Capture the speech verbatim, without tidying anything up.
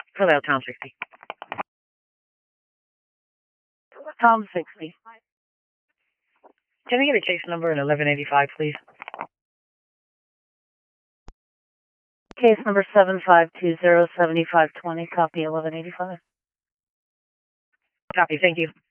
Hello, Tom sixty. Tom sixty. Can I get a case number in eleven eighty-five, please? Case number seven five two zero seven five two zero, copy eleven eighty-five. Copy, thank you.